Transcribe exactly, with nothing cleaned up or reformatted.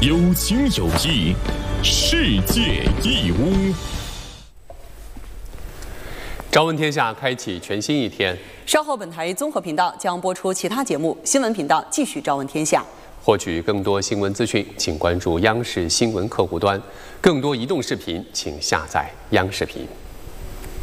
有情有义，世界义乌。朝闻天下，开启全新一天。 稍后本台综合频道将播出其他节目，新闻频道继续朝闻天下。 获取更多新闻资讯，请关注央视新闻客户端。更多移动视频，请下载央视频。